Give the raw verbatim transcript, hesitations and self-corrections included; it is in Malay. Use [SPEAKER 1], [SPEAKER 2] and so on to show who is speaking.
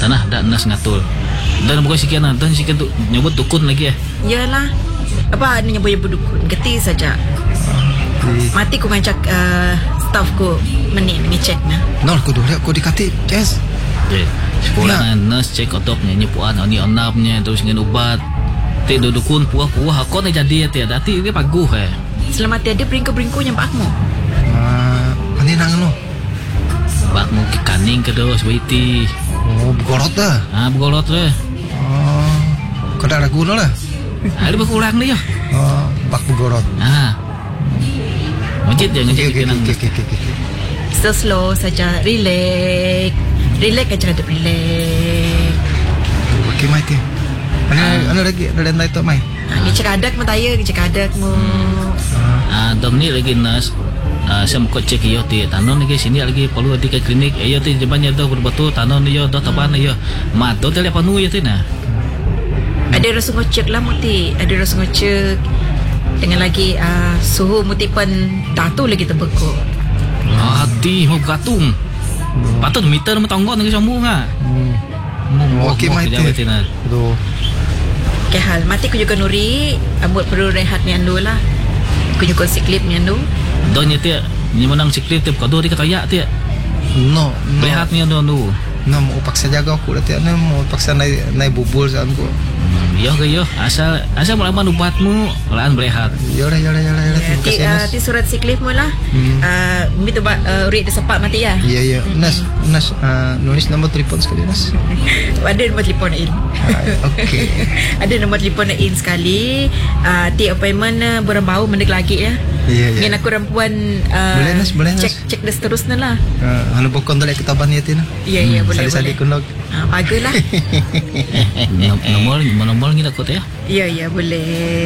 [SPEAKER 1] Tanah dak nas ngatul. Dan bukan sekian lah, dan sekian tu nyebut dukun lagi eh.
[SPEAKER 2] Yalah. Apa ni nyebut nyebut dukun? Geti saja. Mati ku ngajak uh, staff ku menin ngecek nah.
[SPEAKER 3] Nol ku dulu ku dikati Jess.
[SPEAKER 1] Okay. Sekolah nah. Nurse cek otopnya nyepuan oni onapnya terus ngin ubat. Ti dukun puah-puah aku ni jadi ya dati dia paguh eh.
[SPEAKER 2] Selamat tiada beringku-beringku nyampak akmu.
[SPEAKER 3] Ah, ani nang no.
[SPEAKER 1] Bak mu ke kaning ke dos waiti.
[SPEAKER 3] Oh, begorot dah.
[SPEAKER 1] Ah, begorot deh.
[SPEAKER 3] Oh, kada ragu lah.
[SPEAKER 1] Ada berkurang dia.
[SPEAKER 3] Oh, bak begorot.
[SPEAKER 1] Ah. Ngejit je, ngejit
[SPEAKER 3] okay,
[SPEAKER 1] kenang.
[SPEAKER 3] okay, okay, okay, okay.
[SPEAKER 2] So slow saja, relax. Relax aja ada relax.
[SPEAKER 3] Okay, mai ti. Ana
[SPEAKER 1] Ah.
[SPEAKER 3] ana lagi ada landai tu mai.
[SPEAKER 2] Ah, ni cek adak mu taya, cek adak mu.
[SPEAKER 1] Ah, dom ni lagi nurse. Ah, saya mau cek iyo ti tanon lagi sini lagi perlu di ke klinik. Iyo ti jabannya dah betul tanon iyo dah taban iyo. Mat tu tele panu iyo ti nah.
[SPEAKER 2] Ada rasa ngocek lah muti, ada rasa ngocek. Dengan lagi uh, suhu muti pun datu lagi terbekuk.
[SPEAKER 1] Ah, hati mau gatung. Patut meter mu tonggon lagi sambung ah.
[SPEAKER 3] Hmm. Okey mai ti. Aduh.
[SPEAKER 2] Okay hal, mati ku juga nuri, ambut perlu rehat ni andu lah. Ku juga siklip ni andu.
[SPEAKER 1] Donya ti ni menang siklip ti kado di katayak ti.
[SPEAKER 3] No, no.
[SPEAKER 1] Rehat ni andu andu.
[SPEAKER 3] No, mau paksa jaga aku dah tiap ni mau paksa naik naik bubul sama aku.
[SPEAKER 1] Yo ke yo, asal asal melawan ubatmu, laan berehat.
[SPEAKER 3] Ya dah, ya dah, ya dah, ya dah. Terima
[SPEAKER 2] Ti
[SPEAKER 3] kasih
[SPEAKER 2] uh,
[SPEAKER 3] Nas.
[SPEAKER 2] ti surat siklip mu lah.
[SPEAKER 3] Hmm.
[SPEAKER 2] Uh, mi tu ba uh, urit sepak mati ya.
[SPEAKER 3] Ya, ya. Nas, Nas, uh, nulis nombor telefon sekali Nas.
[SPEAKER 2] Ada nombor telefon in.
[SPEAKER 3] Ah, okey.
[SPEAKER 2] Ada nombor telefon in sekali. Uh, ti appointment uh, berang bau mendek lagi ya.
[SPEAKER 3] Ya, ya.
[SPEAKER 2] Ngin aku rampuan uh,
[SPEAKER 3] Boleh, Nas, boleh, Nas.
[SPEAKER 2] cek cek dah seterusnya lah.
[SPEAKER 3] Uh, anu bokon tolak kitaban ya Tina.
[SPEAKER 2] Ya ya boleh
[SPEAKER 3] Sali-sali
[SPEAKER 2] boleh.
[SPEAKER 3] kundog.
[SPEAKER 2] Ah, bagus lah.
[SPEAKER 1] Nomor nomor ni takut ya.
[SPEAKER 2] Ya ya boleh.